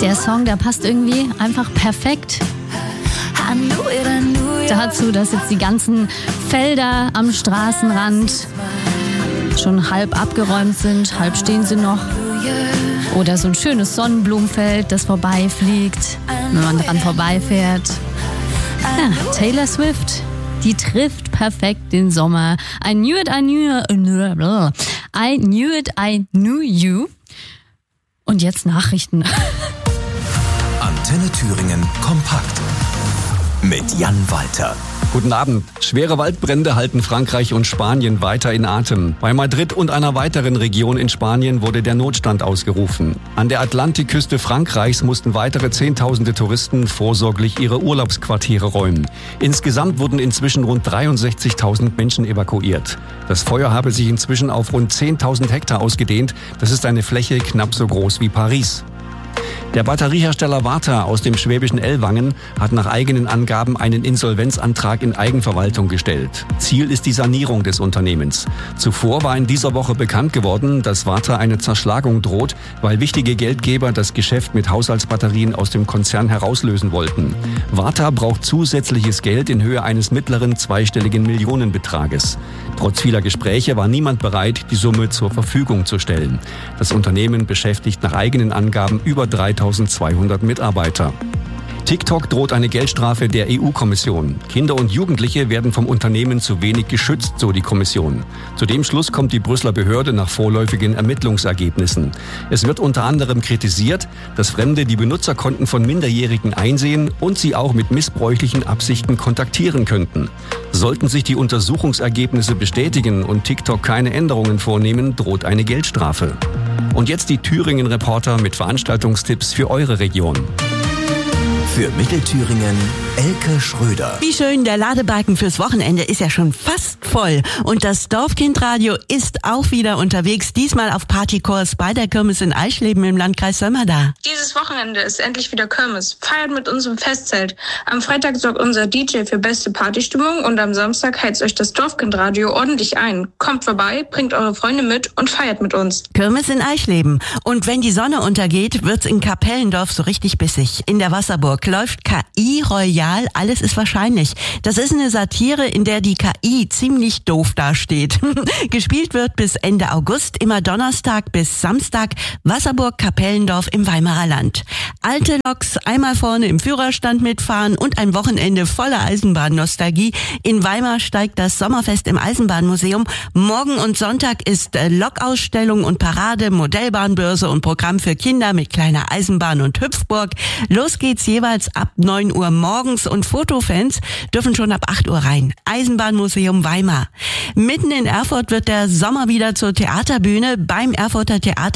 Der Song, der passt irgendwie einfach perfekt dazu, dass jetzt die ganzen Felder am Straßenrand schon halb abgeräumt sind, halb stehen sie noch. Oder so ein schönes Sonnenblumenfeld, das vorbeifliegt, wenn man dran vorbeifährt. Ja, Taylor Swift, die trifft perfekt den Sommer. I knew it, I knew you. Und jetzt Nachrichten. Antenne Thüringen kompakt mit Jan Walter. Guten Abend. Schwere Waldbrände halten Frankreich und Spanien weiter in Atem. Bei Madrid und einer weiteren Region in Spanien wurde der Notstand ausgerufen. An der Atlantikküste Frankreichs mussten weitere Zehntausende Touristen vorsorglich ihre Urlaubsquartiere räumen. Insgesamt wurden inzwischen rund 63.000 Menschen evakuiert. Das Feuer habe sich inzwischen auf rund 10.000 Hektar ausgedehnt. Das ist eine Fläche knapp so groß wie Paris. Der Batteriehersteller Varta aus dem schwäbischen Ellwangen hat nach eigenen Angaben einen Insolvenzantrag in Eigenverwaltung gestellt. Ziel ist die Sanierung des Unternehmens. Zuvor war in dieser Woche bekannt geworden, dass Varta eine Zerschlagung droht, weil wichtige Geldgeber das Geschäft mit Haushaltsbatterien aus dem Konzern herauslösen wollten. Varta braucht zusätzliches Geld in Höhe eines mittleren zweistelligen Millionenbetrages. Trotz vieler Gespräche war niemand bereit, die Summe zur Verfügung zu stellen. Das Unternehmen beschäftigt nach eigenen Angaben über 3.200 Mitarbeiter. TikTok droht eine Geldstrafe der EU-Kommission. Kinder und Jugendliche werden vom Unternehmen zu wenig geschützt, so die Kommission. Zu dem Schluss kommt die Brüsseler Behörde nach vorläufigen Ermittlungsergebnissen. Es wird unter anderem kritisiert, dass Fremde die Benutzerkonten von Minderjährigen einsehen und sie auch mit missbräuchlichen Absichten kontaktieren könnten. Sollten sich die Untersuchungsergebnisse bestätigen und TikTok keine Änderungen vornehmen, droht eine Geldstrafe. Und jetzt die Thüringen-Reporter mit Veranstaltungstipps für eure Region. Für Mittelthüringen Elke Schröder. Wie schön, der Ladebalken fürs Wochenende ist ja schon fast voll. Und das Dorfkindradio ist auch wieder unterwegs, diesmal auf Partykurs bei der Kirmes in Eisleben im Landkreis Sömmerda. Dieses Wochenende ist endlich wieder Kirmes. Feiert mit uns im Festzelt. Am Freitag sorgt unser DJ für beste Partystimmung und am Samstag heizt euch das Dorfkindradio ordentlich ein. Kommt vorbei, bringt eure Freunde mit und feiert mit uns. Kirmes in Eisleben. Und wenn die Sonne untergeht, wird's in Kapellendorf so richtig bissig. In der Wasserburg läuft KI Royal, alles ist wahrscheinlich. Das ist eine Satire, in der die KI ziemlich doof dasteht. Gespielt wird bis Ende August, immer Donnerstag bis Samstag, Wasserburg Kapellendorf im Weimarer Land. Alte Loks einmal vorne im Führerstand mitfahren und ein Wochenende voller Eisenbahnnostalgie. In Weimar steigt das Sommerfest im Eisenbahnmuseum. Morgen und Sonntag ist Lokausstellung und Parade, Modellbahnbörse und Programm für Kinder mit kleiner Eisenbahn und Hüpfburg. Los geht's jeweils ab 9 Uhr morgens und Fotofans dürfen schon ab 8 Uhr rein. Eisenbahnmuseum Weimar. Mitten in Erfurt wird der Sommer wieder zur Theaterbühne. Beim Erfurter Theater